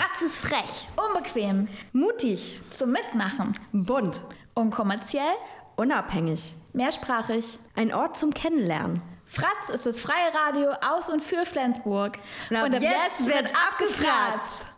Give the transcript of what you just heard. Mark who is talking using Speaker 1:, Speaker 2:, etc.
Speaker 1: Fratz ist frech,
Speaker 2: Unbequem.
Speaker 3: Mutig.
Speaker 2: Zum Mitmachen.
Speaker 3: Bunt.
Speaker 2: Unkommerziell.
Speaker 3: Unabhängig.
Speaker 2: Mehrsprachig.
Speaker 3: Ein Ort zum Kennenlernen.
Speaker 2: Fratz ist das freie Radio aus und für Flensburg.
Speaker 3: Und ab jetzt wird abgefratzt.